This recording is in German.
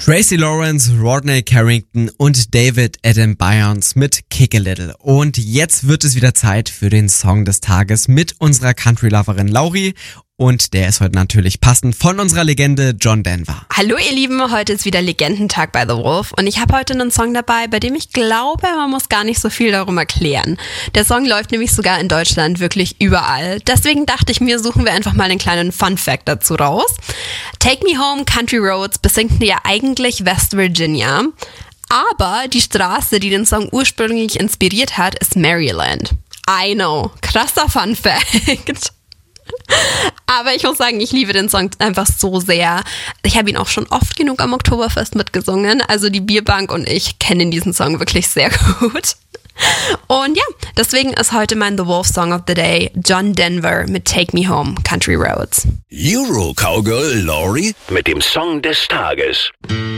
Tracy Lawrence, Rodney Carrington und David Adam Byrnes mit Kick a Little. Und jetzt wird es wieder Zeit für den Song des Tages mit unserer Country-Loverin Lauri. Und der ist heute natürlich passend von unserer Legende John Denver. Hallo ihr Lieben, heute ist wieder Legendentag bei The Wolf und ich habe heute einen Song dabei, bei dem ich glaube, man muss gar nicht so viel darum erklären. Der Song läuft nämlich sogar in Deutschland wirklich überall. Deswegen dachte ich mir, suchen wir einfach mal einen kleinen Fun-Fact dazu raus. Take Me Home, Country Roads besingt ja eigentlich West Virginia, aber die Straße, die den Song ursprünglich inspiriert hat, ist Maryland. I know, krasser Fun-Fact. Aber ich muss sagen, ich liebe den Song einfach so sehr. Ich habe ihn auch schon oft genug am Oktoberfest mitgesungen. Also die Bierbank und ich kennen diesen Song wirklich sehr gut. Und ja, deswegen ist heute mein The Wolf Song of the Day John Denver mit Take Me Home, Country Roads. Euro Cowgirl Lauri mit dem Song des Tages.